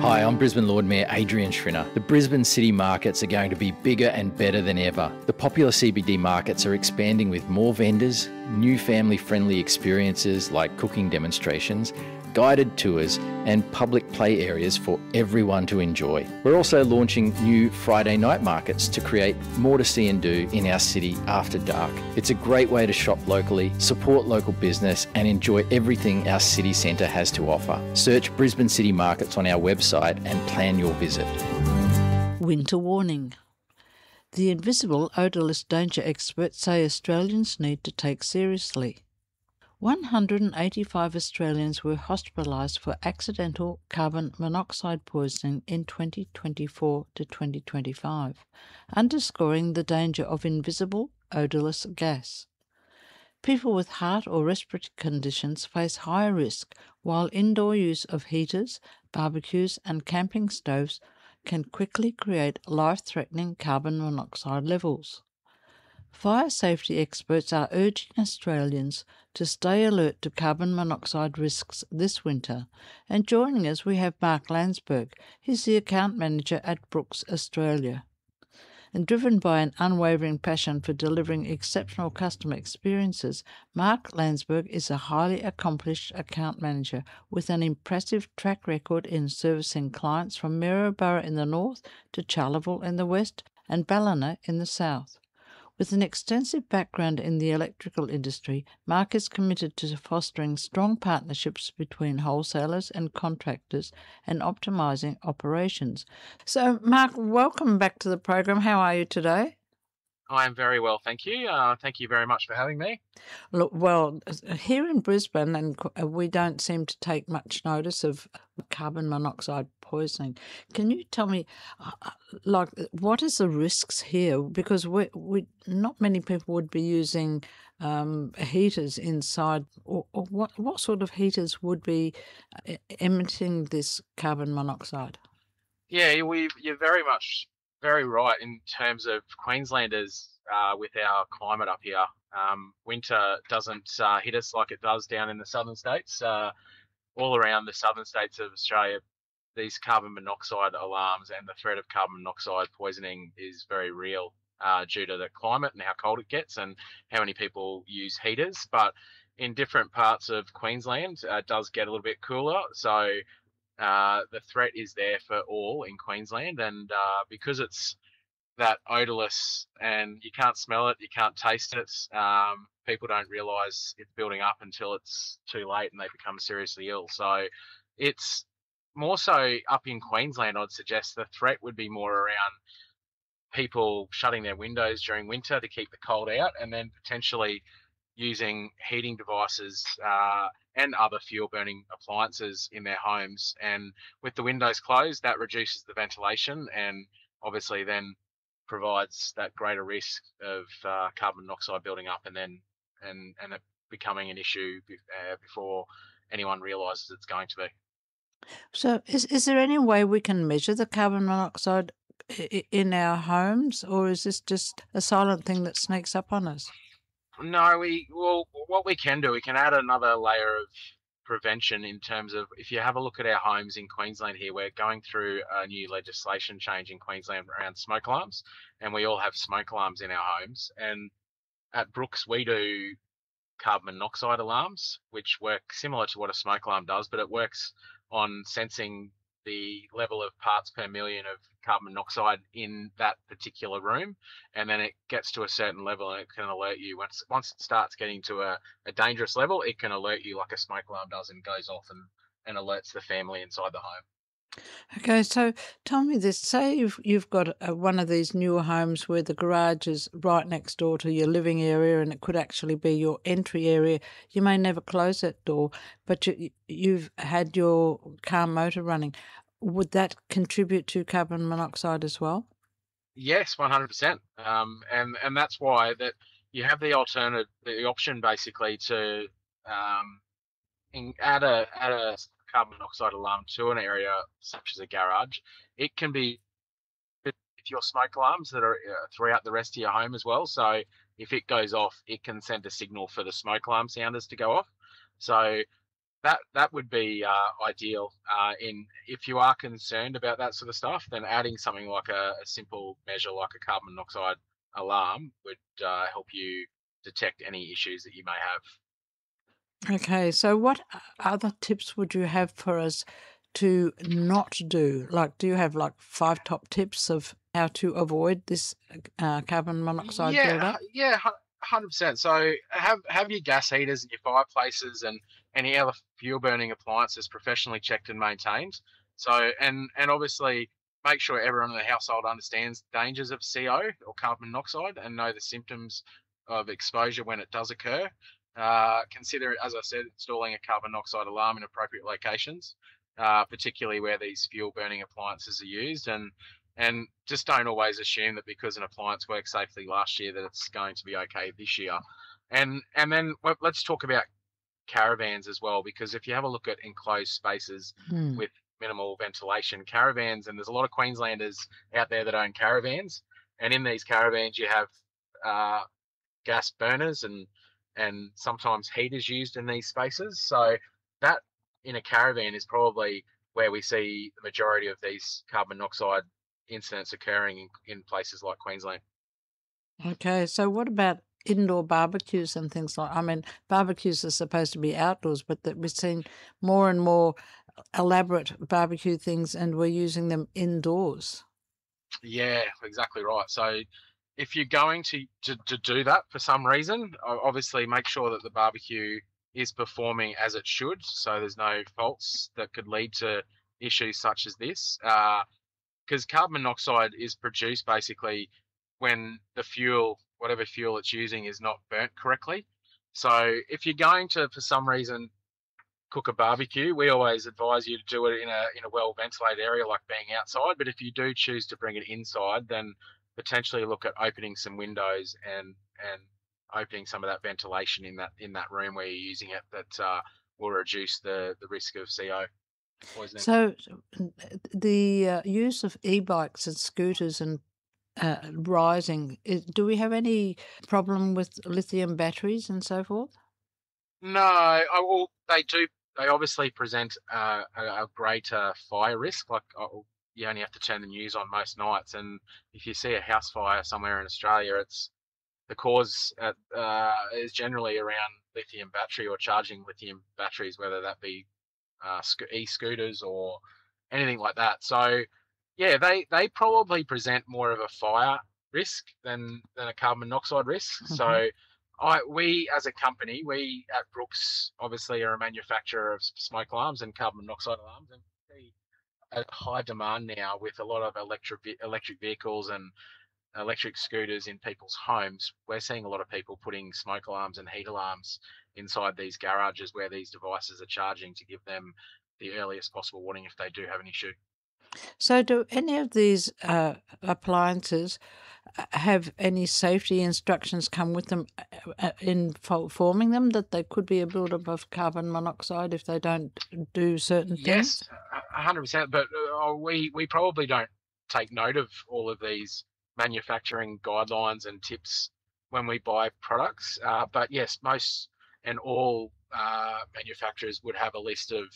Hi, I'm Brisbane Lord Mayor Adrian Schrinner. The Brisbane city markets are going to be bigger and better than ever. The popular CBD markets are expanding with more vendors, new family-friendly experiences like cooking demonstrations, guided tours and public play areas for everyone to enjoy. We're also launching new Friday night markets to create more to see and do in our city after dark. It's a great way to shop locally, support local business and enjoy everything our city centre has to offer. Search Brisbane City Markets on our website and plan your visit. Winter warning. The invisible odourless danger experts say Australians need to take seriously. 185 Australians were hospitalised for accidental carbon monoxide poisoning in 2024 to 2025, underscoring the danger of invisible odourless gas. People with heart or respiratory conditions face higher risk, while indoor use of heaters, barbecues and camping stoves can quickly create life-threatening carbon monoxide levels. Fire safety experts are urging Australians to stay alert to carbon monoxide risks this winter. And joining us, we have Mark Landsberg. He's the account manager at Brooks Australia. And driven by an unwavering passion for delivering exceptional customer experiences, Mark Landsberg is a highly accomplished account manager with an impressive track record in servicing clients from Maryborough in the north to Charleville in the west and Ballina in the south. With an extensive background in the electrical industry, Mark is committed to fostering strong partnerships between wholesalers and contractors and optimising operations. So, Mark, welcome back to the program. How are you today? I am very well, thank you. Thank you very much for having me. Look, well, here in Brisbane, and we don't seem to take much notice of carbon monoxide poisoning. Can you tell me, what is the risks here? Because we not many people would be using heaters inside, or what sort of heaters would be emitting this carbon monoxide? Yeah, you're very right in terms of Queenslanders with our climate up here. Winter doesn't hit us like it does down in the southern states. All around the southern states of Australia, these carbon monoxide alarms and the threat of carbon monoxide poisoning is very real due to the climate and how cold it gets and how many people use heaters. But in different parts of Queensland, it does get a little bit cooler. So the threat is there for all in Queensland, and because it's that odourless and you can't smell it, you can't taste it, people don't realise it's building up until it's too late and they become seriously ill. So it's more so up in Queensland, I'd suggest the threat would be more around people shutting their windows during winter to keep the cold out and then potentially using heating devices and other fuel burning appliances in their homes. And with the windows closed, that reduces the ventilation and obviously then provides that greater risk of carbon monoxide building up and it becoming an issue before anyone realises it's going to be. So is there any way we can measure the carbon monoxide in our homes, or is this just a silent thing that sneaks up on us? No, what we can do, we can add another layer of prevention in terms of if you have a look at our homes in Queensland here, we're going through a new legislation change in Queensland around smoke alarms, and we all have smoke alarms in our homes. And at Brooks, we do carbon monoxide alarms, which work similar to what a smoke alarm does, but it works on sensing the level of parts per million of carbon monoxide in that particular room, and then it gets to a certain level and it can alert you. Once it starts getting to a dangerous level, it can alert you like a smoke alarm does and goes off and alerts the family inside the home. Okay, so tell me this. Say you've got one of these newer homes where the garage is right next door to your living area and it could actually be your entry area. You may never close that door, but you've had your car motor running. Would that contribute to carbon monoxide as well? Yes, 100%. And that's why that you have the option basically to add a carbon monoxide alarm to an area such as a garage. It can be with your smoke alarms that are throughout the rest of your home as well. So if it goes off, it can send a signal for the smoke alarm sounders to go off. So that would be ideal. In if you are concerned about that sort of stuff, then adding something like a simple measure like a carbon monoxide alarm would help you detect any issues that you may have. Okay, so what other tips would you have for us to not do? Like, do you have like 5 top tips of how to avoid this carbon monoxide buildup? Yeah, 100%. So have your gas heaters and your fireplaces and any other fuel burning appliances professionally checked and maintained. So and obviously make sure everyone in the household understands dangers of CO or carbon monoxide and know the symptoms of exposure when it does occur. Consider, as I said, installing a carbon monoxide alarm in appropriate locations, particularly where these fuel burning appliances are used, and just don't always assume that because an appliance worked safely last year that it's going to be okay this year. And then let's talk about caravans as well, because if you have a look at enclosed spaces with minimal ventilation, caravans, and there's a lot of Queenslanders out there that own caravans, and in these caravans you have gas burners and sometimes heaters used in these spaces. So that in a caravan is probably where we see the majority of these carbon monoxide incidents occurring in places like Queensland. Okay, so what about indoor barbecues and things like? I mean, barbecues are supposed to be outdoors, but that we're seeing more and more elaborate barbecue things, and we're using them indoors. Yeah, exactly right. So if you're going to do that for some reason, obviously make sure that the barbecue is performing as it should, so there's no faults that could lead to issues such as this. Because carbon monoxide is produced basically when the fuel, whatever fuel it's using, is not burnt correctly. So if you're going to, for some reason, cook a barbecue, we always advise you to do it in a well ventilated area, like being outside. But if you do choose to bring it inside, then potentially look at opening some windows and opening some of that ventilation in that room where you're using it. That will reduce the risk of CO poisoning. So the use of e-bikes and scooters and rising, do we have any problem with lithium batteries and so forth? No, well, they do. They obviously present a greater fire risk. Like you only have to turn the news on most nights, and if you see a house fire somewhere in Australia, it's the cause is generally around lithium battery or charging lithium batteries, whether that be e-scooters or anything like that. So yeah, they probably present more of a fire risk than a carbon monoxide risk. Mm-hmm. So we as a company, we at Brooks obviously are a manufacturer of smoke alarms and carbon monoxide alarms, and we see a high demand now with a lot of electric vehicles and electric scooters in people's homes. We're seeing a lot of people putting smoke alarms and heat alarms inside these garages where these devices are charging to give them the earliest possible warning if they do have an issue. So do any of these appliances have any safety instructions come with them in forming them, that they could be a buildup of carbon monoxide if they don't do certain things? Yes, 100%. But we probably don't take note of all of these manufacturing guidelines and tips when we buy products. But yes, most and all manufacturers would have a list of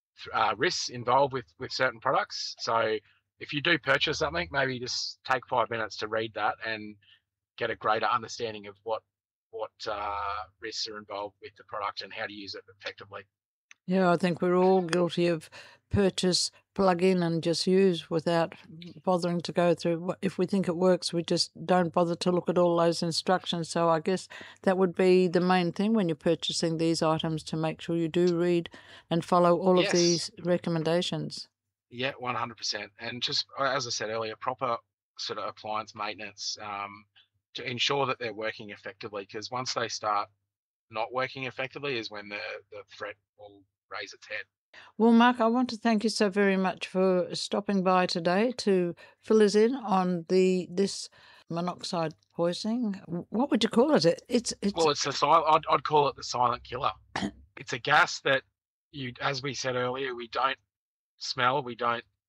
risks involved with certain products. So if you do purchase something, maybe just take 5 minutes to read that and get a greater understanding of what risks are involved with the product and how to use it effectively. Yeah, I think we're all guilty of purchase, plug in and just use without bothering to go through. If we think it works, we just don't bother to look at all those instructions. So I guess that would be the main thing when you're purchasing these items, to make sure you do read and follow all of these recommendations. Yeah, 100%. And just as I said earlier, proper sort of appliance maintenance to ensure that they're working effectively, because once they start not working effectively is when the threat will raise its head. Well, Mark, I want to thank you so very much for stopping by today to fill us in on this monoxide poisoning. What would you call it? Well, it's I'd call it the silent killer. It's a gas that as we said earlier, we don't smell, we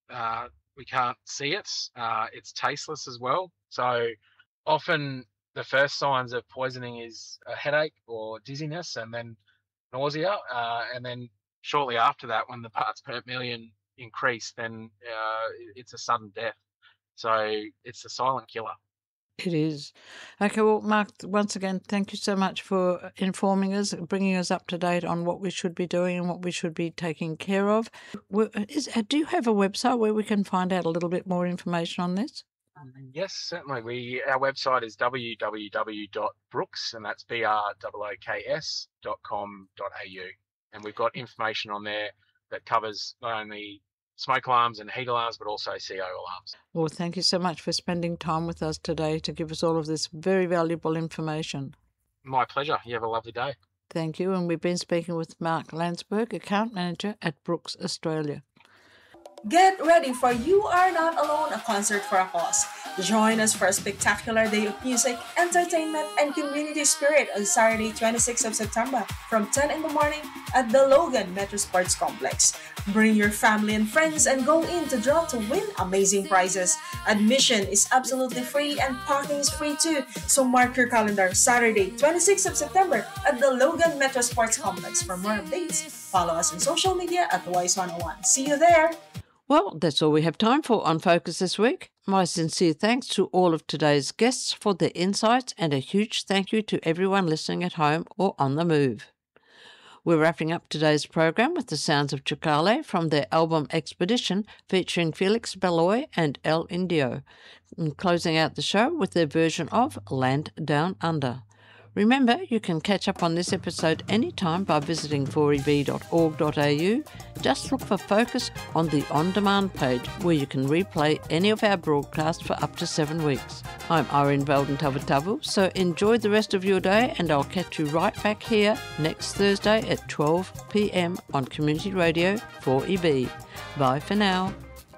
can't see it. It's tasteless as well. So often the first signs of poisoning is a headache or dizziness, and then nausea, and then shortly after that, when the parts per million increase, then it's a sudden death. So it's a silent killer. It is. Okay, well, Mark, once again, thank you so much for informing us, bringing us up to date on what we should be doing and what we should be taking care of. Do you have a website where we can find out a little bit more information on this? Yes, certainly. Our website is www.brooks, and that's brooks.com.au. And we've got information on there that covers not only smoke alarms and heat alarms, but also CO alarms. Well, thank you so much for spending time with us today to give us all of this very valuable information. My pleasure. You have a lovely day. Thank you. And we've been speaking with Mark Landsberg, Account Manager at Brooks Australia. Get ready for You Are Not Alone, a concert for a cause. Join us for a spectacular day of music, entertainment, and community spirit on Saturday, 26th of September from 10 in the morning at the Logan Metro Sports Complex. Bring your family and friends and go in to draw to win amazing prizes. Admission is absolutely free and parking is free too. So mark your calendar, Saturday, 26th of September at the Logan Metro Sports Complex. For more updates, follow us on social media at Wise101. See you there! Well, that's all we have time for on Focus this week. My sincere thanks to all of today's guests for their insights, and a huge thank you to everyone listening at home or on the move. We're wrapping up today's program with the sounds of Chakale from their album Expedition, featuring Felix Belloy and El Indio, and closing out the show with their version of Land Down Under. Remember, you can catch up on this episode anytime by visiting 4eb.org.au. Just look for Focus on the on-demand page, where you can replay any of our broadcasts for up to 7 weeks. I'm Irene Belden Tavatavu, so enjoy the rest of your day, and I'll catch you right back here next Thursday at 12 p.m. on Community Radio 4EB. Bye for now.